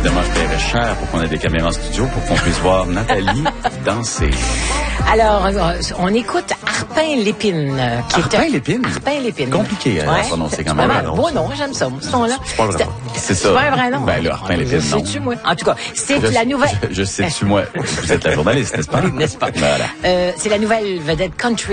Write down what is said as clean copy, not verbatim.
évidemment, je paierais cher pour qu'on ait des caméras en studio pour qu'on puisse voir Nathalie danser. Alors, on écoute Arpin Lépine. Arpin Lépine? Arpin Lépine. Compliqué à prononcer quand même. Bon, non, j'aime ça. Ce son-là. C'est pas vrai. C'est ça. C'est pas un vrai nom. Ben, le Arpin Lépine, non. Sais-tu, moi? En tout cas, c'est la nouvelle... Je sais-tu, moi. Vous êtes la journaliste, n'est-ce pas? N'est-ce pas? Voilà. C'est la nouvelle vedette country